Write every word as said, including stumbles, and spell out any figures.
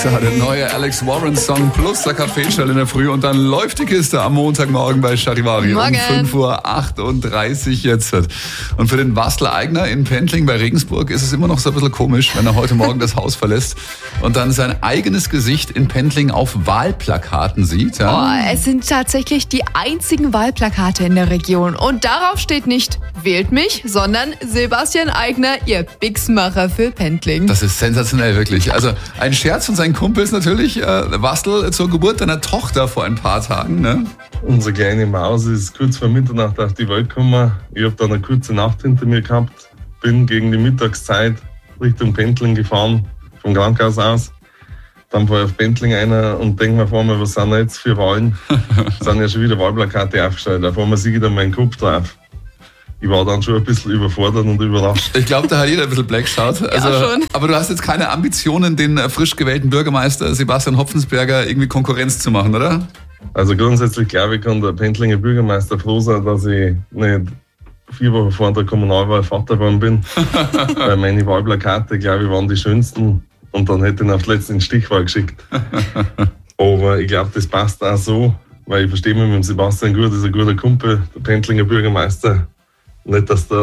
Ja, der neue Alex Warren-Song plus der Kaffeestelle in der Früh und dann läuft die Kiste am Montagmorgen bei Charivari um fünf Uhr achtunddreißig jetzt. Und für den Wastel Eigner in Pendling bei Regensburg ist es immer noch so ein bisschen komisch, wenn er heute Morgen das Haus verlässt und dann sein eigenes Gesicht in Pendling auf Wahlplakaten sieht. Ja? Oh, es sind tatsächlich die einzigen Wahlplakate in der Region. Und darauf steht nicht wählt mich, sondern Sebastian Eigner, ihr Bixmacher für Pendling. Das ist sensationell, wirklich. Also ein Scherz von seinen Kumpels natürlich. Äh, Wastel zur Geburt deiner Tochter vor ein paar Tagen. Ne? Unsere kleine Maus ist kurz vor Mitternacht auf die Welt gekommen. Ich habe dann eine kurze Nacht hinter mir gehabt. Bin gegen die Mittagszeit Richtung Pendling gefahren, vom Krankenhaus aus. Dann fahre ich auf Pendling ein und denke mir vor mir, was sind jetzt für Wahlen? Es sind ja schon wieder Wahlplakate aufgestellt. Auf einmal sehe ich dann meinen Kopf drauf. Ich war dann schon ein bisschen überfordert und überrascht. Ich glaube, da hat jeder ein bisschen black geschaut. Also, ja, schon. Aber du hast jetzt keine Ambitionen, den frisch gewählten Bürgermeister Sebastian Hopfensberger irgendwie Konkurrenz zu machen, oder? Also grundsätzlich glaube ich, kann der Pendlinger Bürgermeister froh sein, dass ich nicht vier Wochen vor der Kommunalwahl Vater geworden bin. Weil meine Wahlplakate, glaube ich, waren die schönsten. Und dann hätte ich ihn auf die letzte Stichwahl geschickt. Aber ich glaube, das passt auch so, weil ich verstehe mich mit dem Sebastian gut, das ist ein guter Kumpel, der Pendlinger Bürgermeister. Nicht, dass der